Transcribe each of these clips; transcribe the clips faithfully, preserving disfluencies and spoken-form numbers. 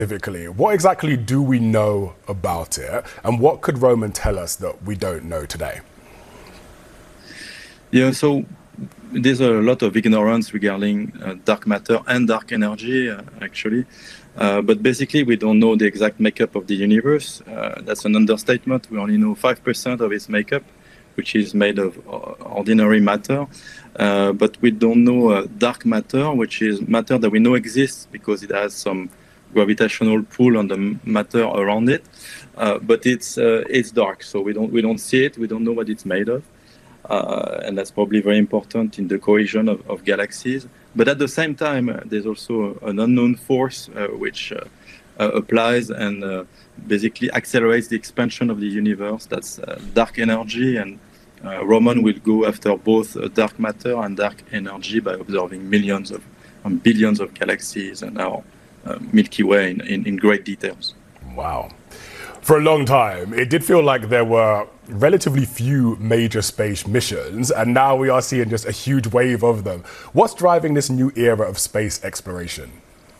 Specifically, what exactly do we know about it, and what could Roman tell us that we don't know today? Yeah, so there's a lot of ignorance regarding uh, dark matter and dark energy, uh, actually. Uh, but basically, we don't know the exact makeup of the universe. Uh, that's an understatement. We only know five percent of its makeup, which is made of ordinary matter. Uh, but we don't know uh, dark matter, which is matter that we know exists because it has some gravitational pull on the matter around it. Uh, but it's uh, it's dark, so we don't we don't see it. We don't know what it's made of. Uh, and that's probably very important in the cohesion of, of galaxies. But at the same time, uh, there's also an unknown force uh, which uh, uh, applies and uh, basically accelerates the expansion of the universe. That's uh, dark energy, and uh, Roman will go after both uh, dark matter and dark energy by observing millions of and billions of galaxies and our uh, Milky Way in, in, in great details. Wow. For a long time, it did feel like there were relatively few major space missions, and now we are seeing just a huge wave of them. What's driving this new era of space exploration?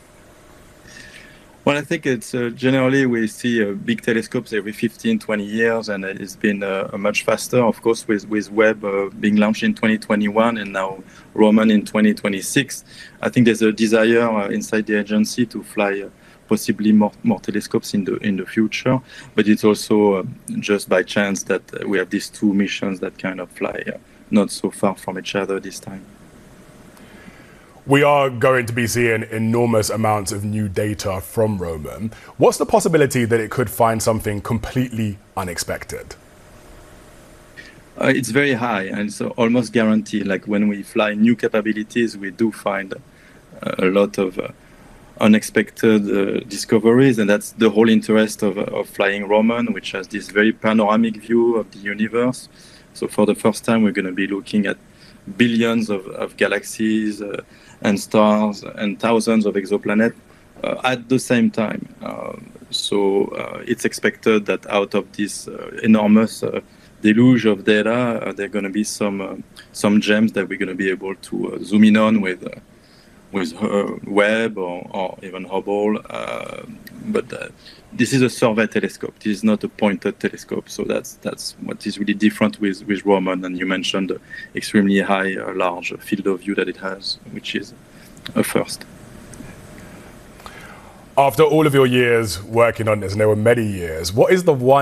Well, I think it's uh, generally we see uh, big telescopes every fifteen, twenty years, and it's been uh, much faster, of course, with, with Webb uh, being launched in twenty twenty-one and now Roman in twenty twenty-six. I think there's a desire uh, inside the agency to fly uh, possibly more, more telescopes in the in the future, but it's also uh, just by chance that uh, we have these two missions that kind of fly uh, not so far from each other this time. We are going to be seeing enormous amounts of new data from Roman. What's the possibility that it could find something completely unexpected? Uh, it's very high, and so almost guaranteed. Like when we fly new capabilities, we do find uh, a lot of uh, unexpected uh, discoveries, and that's the whole interest of, of flying Roman, which has this very panoramic view of the universe. So for the first time, we're going to be looking at billions of, of galaxies uh, and stars and thousands of exoplanets uh, at the same time. Um, so uh, it's expected that out of this uh, enormous uh, deluge of data, uh, there are going to be some uh, some gems that we're going to be able to uh, zoom in on with uh, with uh, Webb or, or even Hubble. Uh, but uh, this is a survey telescope. This is not a pointed telescope. So that's that's what is really different with, with Roman. And you mentioned the extremely high, uh, large field of view that it has, which is a first. After all of your years working on this, and there were many years, what is the one